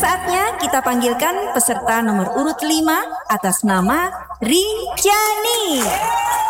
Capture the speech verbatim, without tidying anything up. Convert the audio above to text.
saatnya kita panggilkan peserta nomor urut lima atas nama Rinjani.